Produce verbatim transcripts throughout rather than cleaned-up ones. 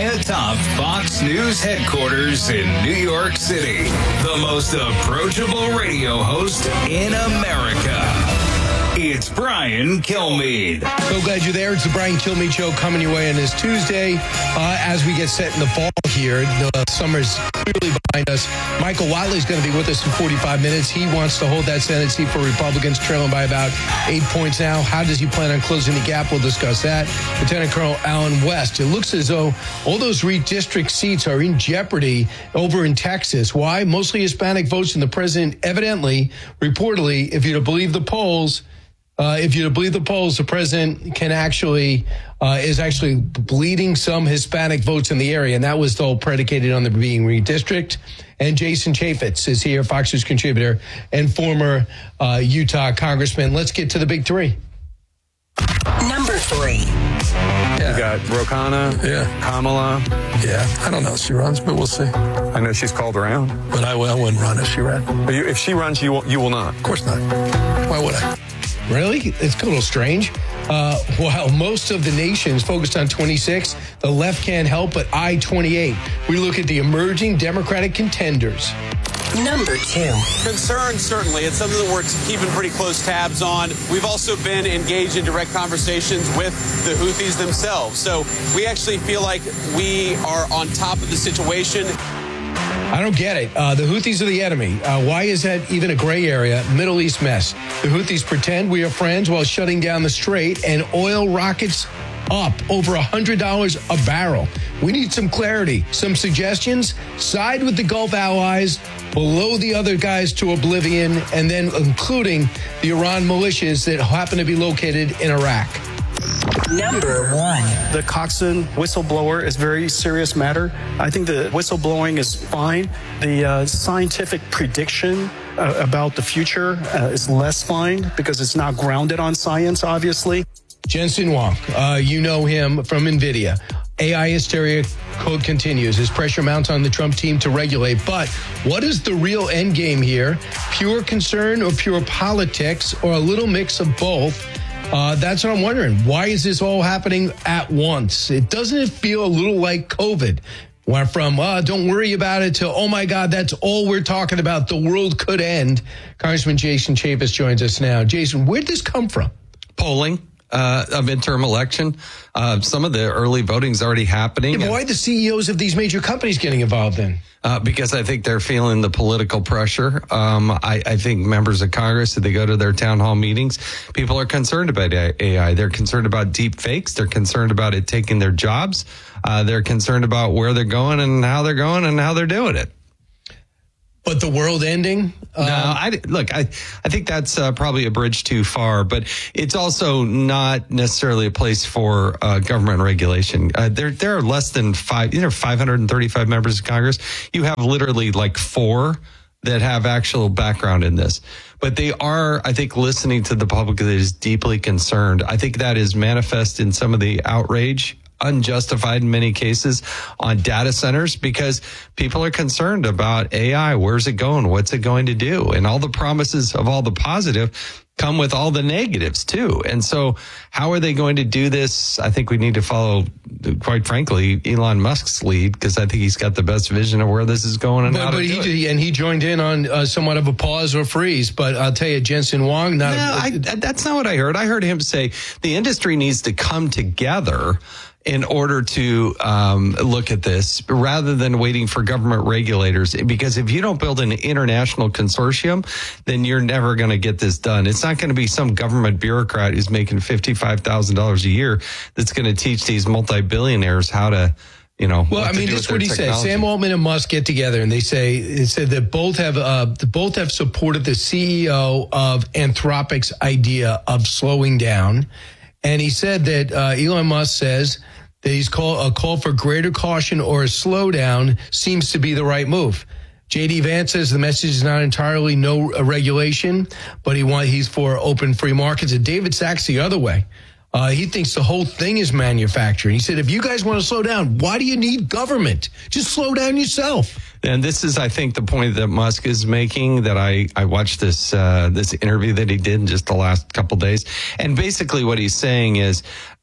atop Fox News headquarters in New York City. The most approachable radio host in America. It's Brian Kilmeade. So glad you're there. It's the Brian Kilmeade Show coming your way on this Tuesday. Uh, as we get set in the fall here, the summer's clearly behind us. Michael Whatley is going to be with us in forty-five minutes. He wants to hold that Senate seat for Republicans, trailing by about eight points now. How does he plan on closing the gap? We'll discuss that. Lieutenant Colonel Allen West. It looks as though all those redistrict seats are in jeopardy over in Texas. Why? Mostly Hispanic votes, and the president evidently, reportedly, if you're to believe the polls, Uh, if you believe the polls, the president can actually uh, is actually bleeding some Hispanic votes in the area, and that was all predicated on the being redistrict. And Jason Chaffetz is here, Fox News contributor and former uh, Utah congressman. Let's get to the big three. Number three. Yeah. We got Ro Khanna, yeah. Kamala. Yeah, I don't know if she runs, but we'll see. I know she's called around. But I, I wouldn't run if she ran. But you, if she runs, you will, you will not. Of course not. Why would I? Really? It's a little strange. Uh, while most of the nation's focused on twenty-six, the left can't help but eye twenty-eight. We look at the emerging Democratic contenders. Number two. Concern, certainly. It's something that we're keeping pretty close tabs on. We've also been engaged in direct conversations with the Houthis themselves. So we actually feel like we are on top of the situation. I don't get it. Uh, the Houthis are the enemy. Uh, why is that even a gray area? Middle East mess. The Houthis pretend we are friends while shutting down the strait, and oil rockets up over one hundred dollars a barrel. We need some clarity, some suggestions. Side with the Gulf allies, below the other guys to oblivion, and then including the Iran militias that happen to be located in Iraq. Number one. The Coxon whistleblower is a very serious matter. I think the whistleblowing is fine. The uh, scientific prediction uh, about the future uh, is less fine because it's not grounded on science, obviously. Jensen Huang, uh, you know him from NVIDIA. A I hysteria code continues as pressure mounts on the Trump team to regulate. But what is the real end game here? Pure concern or pure politics or a little mix of both? Uh, that's what I'm wondering. Why is this all happening at once? It doesn't it feel a little like COVID? Went from, uh, don't worry about it to, oh my God, that's all we're talking about. The world could end. Congressman Jason Chaffetz joins us now. Jason, where'd this come from? Polling. Uh, a midterm election. Uh, some of the early voting's already happening. Yeah, but why are the C E Os of these major companies getting involved then? Uh, because I think they're feeling the political pressure. Um, I, I think members of Congress, if they go to their town hall meetings, people are concerned about A I. They're concerned about deep fakes. They're concerned about it taking their jobs. Uh, they're concerned about where they're going and how they're going and how they're doing it. But the world ending? Um, no, I, look, I, I think that's uh, probably a bridge too far, but it's also not necessarily a place for uh, government regulation. Uh, there, there are less than five, you know, five hundred thirty-five members of Congress. You have literally like four that have actual background in this. But they are, I think, listening to the public that is deeply concerned. I think that is manifest in some of the outrage, unjustified in many cases, on data centers because people are concerned about A I. Where's it going? What's it going to do? And all the promises of all the positive come with all the negatives too. And so how are they going to do this? I think we need to follow, quite frankly, Elon Musk's lead because I think he's got the best vision of where this is going and but, how but to he do did, it. And he joined in on uh, somewhat of a pause or freeze. But I'll tell you, Jensen Huang, not no, I, that's not what I heard. I heard him say the industry needs to come together in order to um, look at this rather than waiting for government regulators. Because if you don't build an international consortium, then you're never going to get this done. It's not going to be some government bureaucrat who's making fifty-five thousand dollars a year that's going to teach these multi-billionaires how to, you know, well, I mean, this is what he said. Sam Altman and Musk get together and they say, it said that both have, uh, both have supported the C E O of Anthropic's idea of slowing down. And he said that uh, Elon Musk says that he's call, a call for greater caution or a slowdown seems to be the right move. J D Vance says the message is not entirely no regulation, but he want, he's for open free markets. And David Sachs the other way. Uh, he thinks the whole thing is manufacturing. He said, if you guys want to slow down, why do you need government? Just slow down yourself. And this is, I think, the point that Musk is making, that I, I watched this uh, this interview that he did in just the last couple of days. And basically what he's saying is,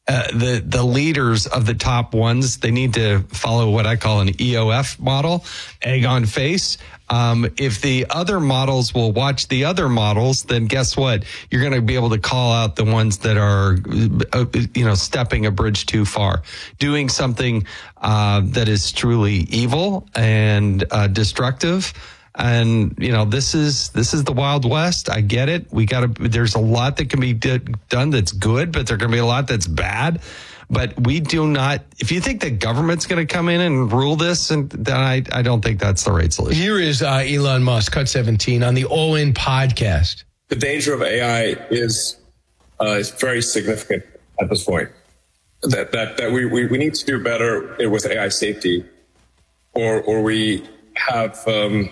uh, the the leaders of the top ones, they need to follow what I call an E O F model, egg on face. Um, if the other models will watch the other models, then guess what? You're going to be able to call out the ones that are, uh, you know, stepping a bridge too far, doing something uh, that is truly evil and uh, destructive. And, you know, this is this is the Wild West. I get it. We got to there's a lot that can be did, done that's good, but there can be a lot that's bad. But we do not, if you think the government's going to come in and rule this, and then I, I don't think that's the right solution. Here is uh, Elon Musk, Cut seventeen, on the All In podcast. The danger of A I is uh, is very significant at this point. That that, that we, we, we need to do better with A I safety, or or we have, um,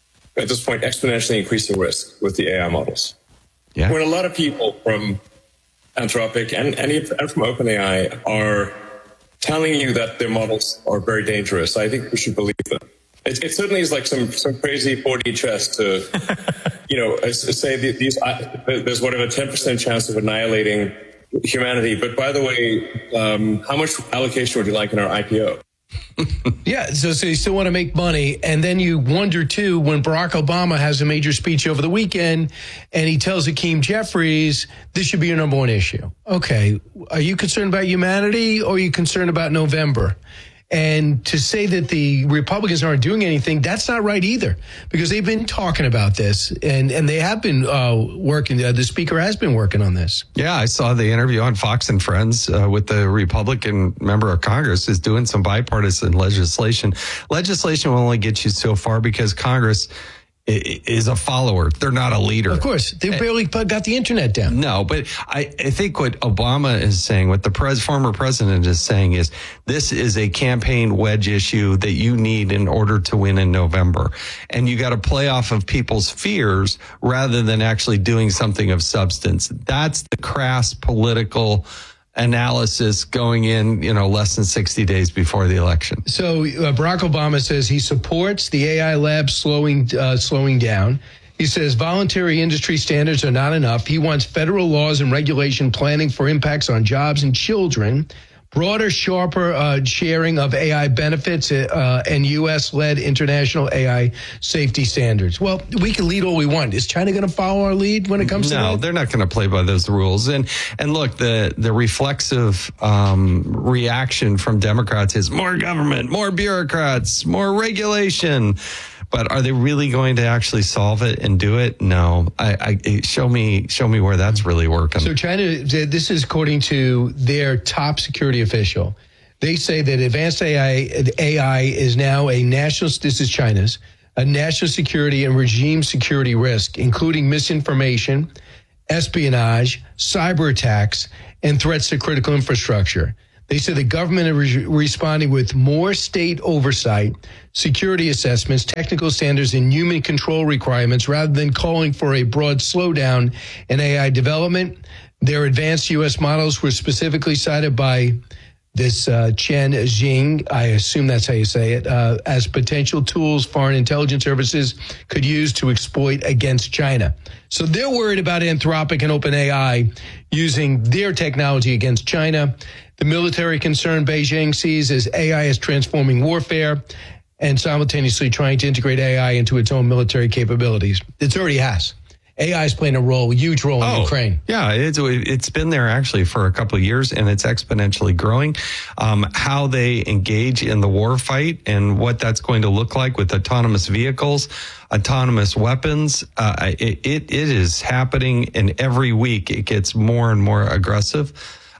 at this point, exponentially increasing risk with the A I models. Yeah. When a lot of people from Anthropic and, and, and from OpenAI are telling you that their models are very dangerous, I think we should believe them. It, it certainly is like some, some crazy four D chess to, you know, say these, uh, there's whatever ten percent chance of annihilating humanity. But by the way, um, how much allocation would you like in our I P O? Yeah, so, so you still want to make money. And then you wonder, too, when Barack Obama has a major speech over the weekend and he tells Hakeem Jeffries, this should be your number one issue. Okay, are you concerned about humanity or are you concerned about November? And to say that the Republicans aren't doing anything, that's not right either, because they've been talking about this and, and they have been uh, working. Uh, the speaker has been working on this. Yeah, I saw the interview on Fox and Friends uh, with the Republican member of Congress is doing some bipartisan legislation. Legislation will only get you so far because Congress is a follower. They're not a leader. Of course. They barely got the internet down. No, but I, I think what Obama is saying, what the pres, former president is saying is this is a campaign wedge issue that you need in order to win in November. And you got to play off of people's fears rather than actually doing something of substance. That's the crass political analysis going in, you know, less than sixty days before the election. So uh, Barack Obama says he supports the A I lab slowing uh, slowing down. He says voluntary industry standards are not enough. He wants federal laws and regulation planning for impacts on jobs and children, broader, sharper uh, sharing of A I benefits, uh, and U S-led international A I safety standards. Well, we can lead all we want. Is China going to follow our lead when it comes no, to that? No, they're not going to play by those rules. And and look, the the reflexive um, reaction from Democrats is more government, more bureaucrats, more regulation. But are they really going to actually solve it and do it? No. I, I show me show me where that's really working. So China, this is according to their top security official. They say that advanced A I, A I is now a national, this is China's, a national security and regime security risk, including misinformation, espionage, cyber attacks, and threats to critical infrastructure. They said the government is re- responding with more state oversight, security assessments, technical standards, and human control requirements rather than calling for a broad slowdown in A I development. Their advanced U S models were specifically cited by this uh, Chen Jing, I assume that's how you say it, uh, as potential tools foreign intelligence services could use to exploit against China. So they're worried about Anthropic and OpenAI using their technology against China. The military concern Beijing sees as A I is transforming warfare and simultaneously trying to integrate A I into its own military capabilities. It already has. A I is playing a role, a huge role in oh, Ukraine. Yeah, it's, it's been there actually for a couple of years, and it's exponentially growing. Um, how they engage in the war fight and what that's going to look like with autonomous vehicles, autonomous weapons, uh, it, it, it is happening, and every week it gets more and more aggressive.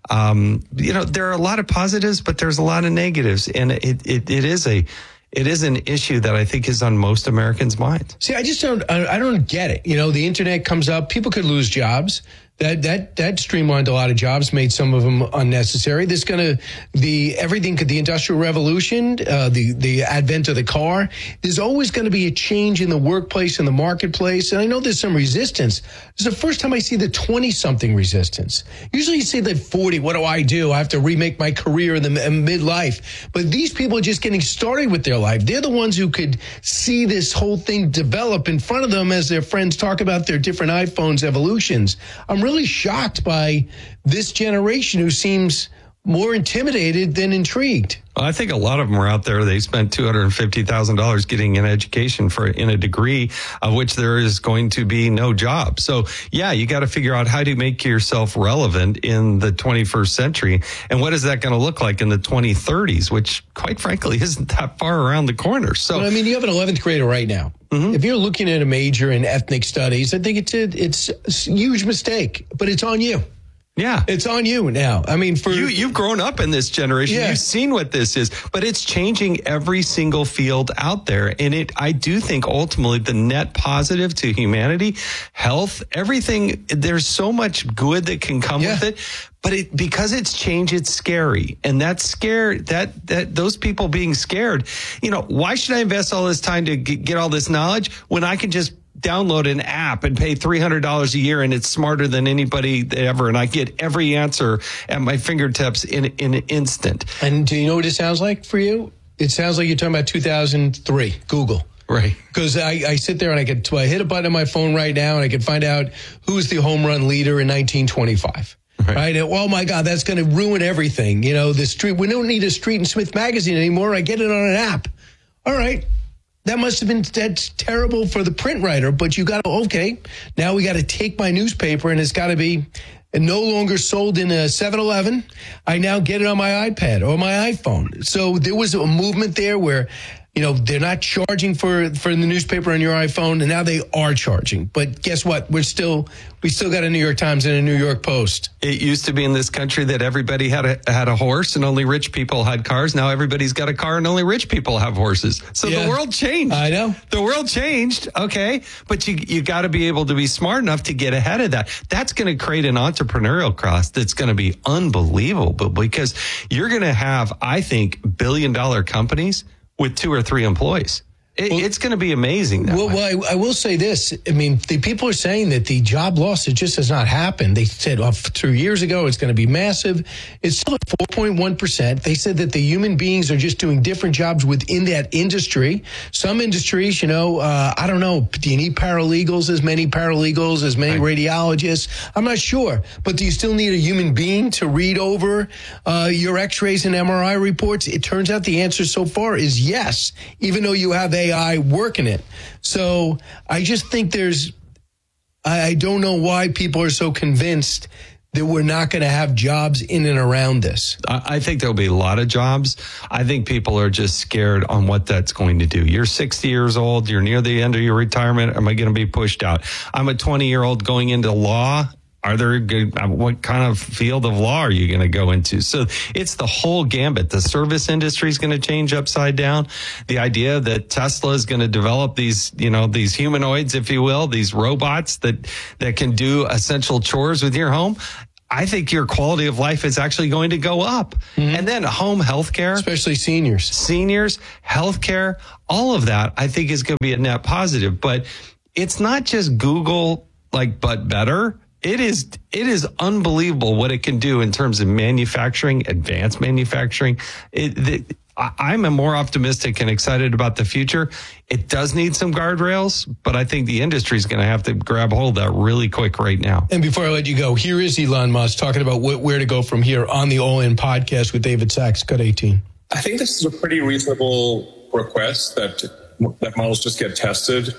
Um, you know, there are a lot of positives, but there's a lot of negatives, and it, it, it is a, it is an issue that I think is on most Americans' minds. See, I just don't, I, I don't get it. You know, the internet comes up, people could lose jobs. That that that streamlined a lot of jobs, made some of them unnecessary. This going to the everything could the Industrial Revolution, uh, the the advent of the car. There's always going to be a change in the workplace and the marketplace. And I know there's some resistance. This is the first time I see the twenty-something resistance. Usually you see that forty. What do I do? I have to remake my career in the midlife. But these people are just getting started with their life. They're the ones who could see this whole thing develop in front of them as their friends talk about their different iPhones evolutions. I'm really shocked by this generation who seems more intimidated than intrigued. Well, I think a lot of them are out there. They spent two hundred fifty thousand dollars getting an education for in a degree of which there is going to be no job. So, yeah, you got to figure out how to make yourself relevant in the twenty-first century. And what is that going to look like in the twenty thirties, which, quite frankly, isn't that far around the corner. So, but, I mean, you have an eleventh grader right now. Mm-hmm. If you're looking at a major in ethnic studies, I think it's a, it's a huge mistake, but it's on you. Yeah. It's on you now. I mean, for you, you've grown up in this generation. Yeah. You've seen what this is, but it's changing every single field out there. And it, I do think ultimately the net positive to humanity, health, everything, there's so much good that can come yeah. with it. But it, because it's changed, it's scary. And that scare, that, that, those people being scared, you know, why should I invest all this time to get, get all this knowledge when I can just download an app and pay three hundred dollars a year and it's smarter than anybody ever. And I get every answer at my fingertips in, in an instant. And do you know what it sounds like for you? It sounds like you're talking about two thousand three, Google. Right. Because I, I sit there and I could I hit a button on my phone right now and I can find out who's the home run leader in nineteen twenty-five. Right. right. And, oh, my God, that's going to ruin everything. You know, the street. We don't need a Street and Smith magazine anymore. I get it on an app. All right. That must have been that's terrible for the print writer, but you got to, okay, now we got to take my newspaper and it's got to be no longer sold in a seven eleven. I now get it on my iPad or my iPhone. So there was a movement there where, you know, they're not charging for, for the newspaper on your iPhone, and now they are charging. But guess what? We're still, we still got a New York Times and a New York Post. It used to be in this country that everybody had a, had a horse and only rich people had cars. Now everybody's got a car and only rich people have horses. So yeah. the world changed. I know. The world changed. Okay. But you, you got to be able to be smart enough to get ahead of that. That's going to create an entrepreneurial class that's going to be unbelievable because you're going to have, I think, billion dollar companies with two or three employees. It, well, it's going to be amazing. That well, well I, I will say this. I mean, the people are saying that the job loss, it just has not happened. They said oh, two years ago it's going to be massive. It's still at four point one percent. They said that the human beings are just doing different jobs within that industry. Some industries, you know, uh, I don't know, do you need paralegals, as many paralegals, as many right. radiologists? I'm not sure. But do you still need a human being to read over uh, your x-rays and M R I reports? It turns out the answer so far is yes, even though you have a A I working it. So I just think there's, I, I don't know why people are so convinced that we're not going to have jobs in and around this. I, I think there'll be a lot of jobs. I think people are just scared on what that's going to do. You're sixty years old. You're near the end of your retirement. Am I going to be pushed out? I'm a twenty year old going into law. Are there good, what kind of field of law are you going to go into? So it's the whole gambit. The service industry is going to change upside down. The idea that Tesla is going to develop these, you know, these humanoids, if you will, these robots that, that can do essential chores with your home. I think your quality of life is actually going to go up. Mm-hmm. And then home health care. Especially seniors. Seniors, health care, all of that I think is going to be a net positive. But it's not just Google, like, but better. It is it is unbelievable what it can do in terms of manufacturing, advanced manufacturing. It, the, I'm more optimistic and excited about the future. It does need some guardrails, but I think the industry is going to have to grab hold of that really quick right now. And before I let you go, here is Elon Musk talking about wh- where to go from here on the All In podcast with David Sachs. Cut eighteen. I think this is a pretty reasonable request that that models just get tested.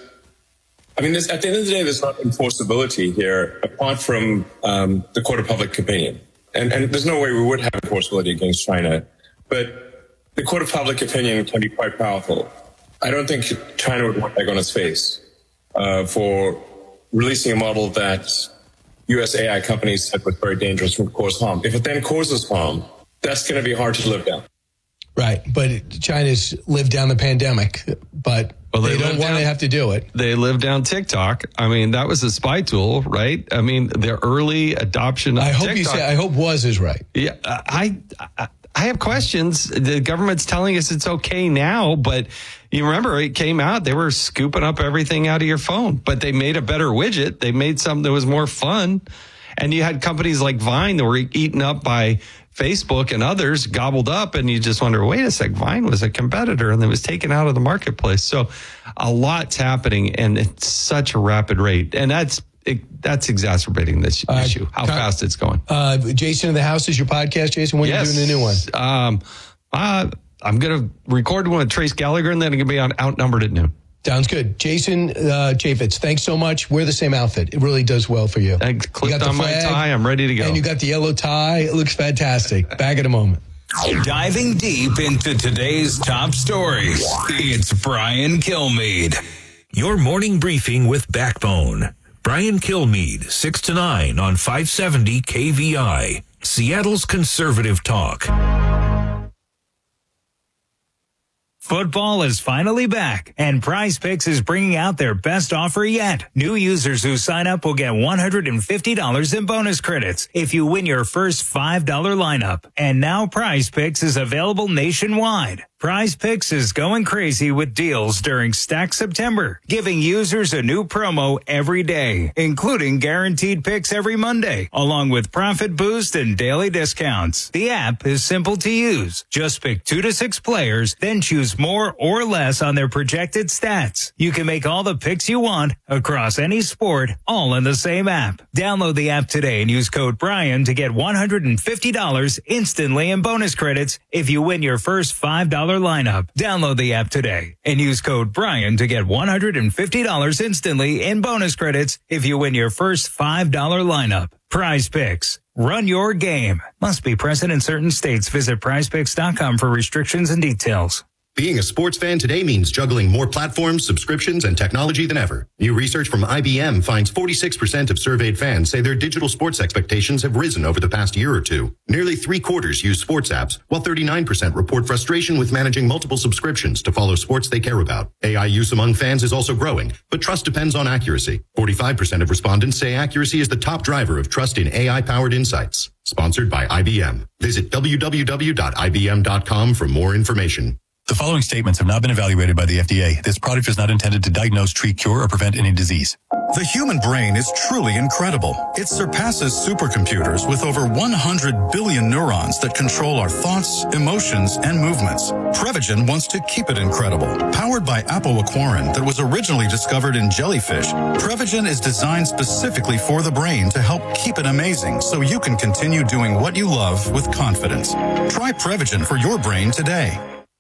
I mean, at the end of the day, there's not enforceability here, apart from um, the court of public opinion. And, and there's no way we would have enforceability against China. But the court of public opinion can be quite powerful. I don't think China would want egg on its face uh, for releasing a model that U S A I companies said was very dangerous and would cause harm. If it then causes harm, that's going to be hard to live down. Right. But China's lived down the pandemic, but well, they, they don't want to have to do it. They live down TikTok. I mean, that was a spy tool, right? I mean, the early adoption of I hope TikTok. You say, I hope was is right. Yeah, I, I I have questions. The government's telling us it's okay now, but you remember it came out, they were scooping up everything out of your phone, but they made a better widget. They made something that was more fun. And you had companies like Vine that were eaten up by Facebook and others, gobbled up, and you just wonder, wait a sec, Vine was a competitor and it was taken out of the marketplace. So a lot's happening, and it's such a rapid rate. And that's it, that's exacerbating this Uh, issue, how Con- fast it's going. Uh, Jason in the House is your podcast, Jason. When yes. are you doing a new one? Um, uh, I'm going to record one with Trace Gallagher, and then I'm going to be on Outnumbered at noon. Sounds good. Jason uh, Chaffetz, thanks so much. Wear the same outfit. It really does well for you. I You clicked got the on my flag, tie. I'm ready to go. And you got the yellow tie. It looks fantastic. Back in a moment. Diving deep into today's top stories, it's Brian Kilmeade. Your morning briefing with Backbone. Brian Kilmeade, six to nine on five seventy K V I, Seattle's conservative talk. Football is finally back, and Prize Picks is bringing out their best offer yet. New users who sign up will get one hundred fifty dollars in bonus credits if you win your first five dollar lineup. And now Prize Picks is available nationwide. Prize Picks is going crazy with deals during Stack September, giving users a new promo every day, including guaranteed picks every Monday, along with profit boost and daily discounts. The app is simple to use. Just pick two to six players, then choose more or less on their projected stats. You can make all the picks you want across any sport, all in the same app. Download the app today and use code Brian to get one hundred fifty dollars instantly in bonus credits if you win your first five dollar lineup. Download the app today and use code Brian to get one hundred fifty dollars instantly in bonus credits if you win your first five dollar lineup. Prize Picks. Run your game. Must be present in certain states. Visit prize picks dot com for restrictions and details. Being a sports fan today means juggling more platforms, subscriptions, and technology than ever. New research from I B M finds forty-six percent of surveyed fans say their digital sports expectations have risen over the past year or two. Nearly three quarters use sports apps, while thirty-nine percent report frustration with managing multiple subscriptions to follow sports they care about. A I use among fans is also growing, but trust depends on accuracy. forty-five percent of respondents say accuracy is the top driver of trust in A I-powered insights. Sponsored by I B M. Visit w w w dot i b m dot com for more information. The following statements have not been evaluated by the F D A. This product is not intended to diagnose, treat, cure, or prevent any disease. The human brain is truly incredible. It surpasses supercomputers with over one hundred billion neurons that control our thoughts, emotions, and movements. Prevagen wants to keep it incredible. Powered by apoaquarin that was originally discovered in jellyfish, Prevagen is designed specifically for the brain to help keep it amazing so you can continue doing what you love with confidence. Try Prevagen for your brain today.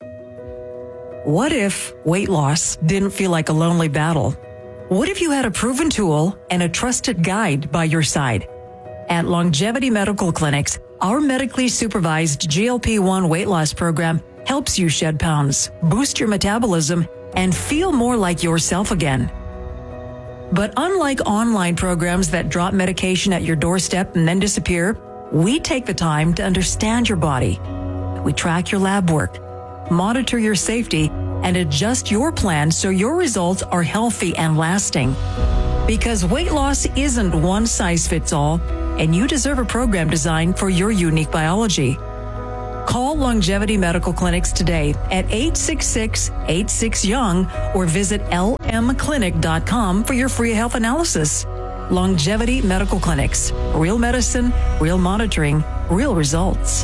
What if weight loss didn't feel like a lonely battle? What if you had a proven tool and a trusted guide by your side? At Longevity Medical Clinics, our medically supervised G L P one weight loss program helps you shed pounds, boost your metabolism, and feel more like yourself again. But unlike online programs that drop medication at your doorstep and then disappear, we take the time to understand your body. We track your lab work, monitor your safety, and adjust your plan so your results are healthy and lasting. Because weight loss isn't one size fits all, and you deserve a program designed for your unique biology. Call Longevity Medical Clinics today at eight six six, eight six, young or visit l m clinic dot com for your free health analysis. Longevity Medical Clinics. Real medicine, real monitoring, real results.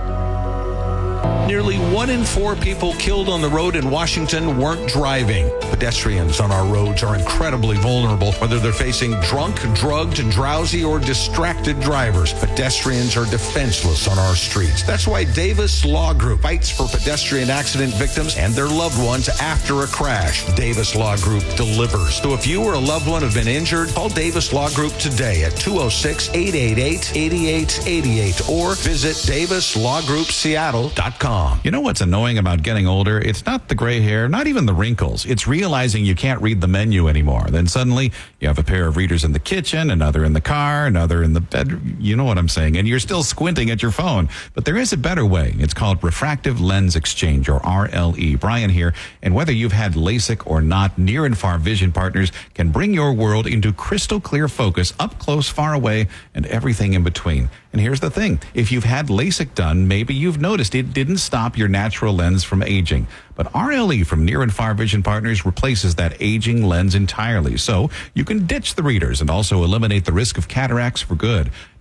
Nearly one in four people killed on the road in Washington weren't driving. Pedestrians on our roads are incredibly vulnerable, whether they're facing drunk, drugged, drowsy, or distracted drivers. Pedestrians are defenseless on our streets. That's why Davis Law Group fights for pedestrian accident victims and their loved ones after a crash. Davis Law Group delivers. So if you or a loved one have been injured, call Davis Law Group today at two oh six, eight eight eight, eight eight eight eight or visit davis law group seattle dot com. You know what's annoying about getting older? It's not the gray hair, not even the wrinkles. It's realizing you can't read the menu anymore. Then suddenly you have a pair of readers in the kitchen, another in the car, another in the bedroom. You know what I'm saying? And you're still squinting at your phone. But there is a better way. It's called Refractive Lens Exchange, or R L E. Brian here. And whether you've had LASIK or not, Near and Far Vision Partners can bring your world into crystal clear focus, up close, far away, and everything in between. And here's the thing. If you've had LASIK done, maybe you've noticed it didn't stop your natural lens from aging. But R L E from Near and Far Vision Partners replaces that aging lens entirely. So you can ditch the readers and also eliminate the risk of cataracts for good.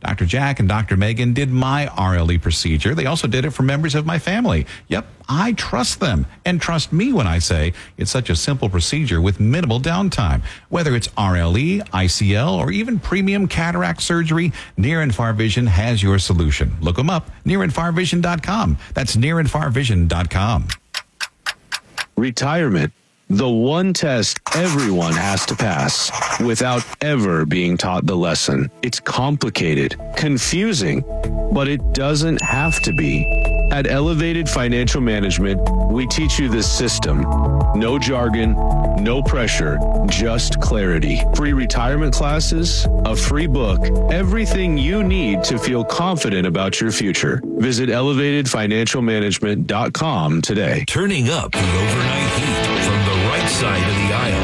Doctor Jack and Doctor Megan did my R L E procedure. They also did it for members of my family. Yep, I trust them and trust me when I say it's such a simple procedure with minimal downtime. Whether it's R L E, I C L, or even premium cataract surgery, Near and Far Vision has your solution. Look them up, near and far vision dot com. That's near and far vision dot com. Retirement. The one test everyone has to pass without ever being taught the lesson. It's complicated, confusing, but it doesn't have to be. At Elevated Financial Management, we teach you this system. No jargon, no pressure, just clarity. Free retirement classes, a free book, everything you need to feel confident about your future. Visit elevated financial management dot com today. Turning up the overnight heat from the right side of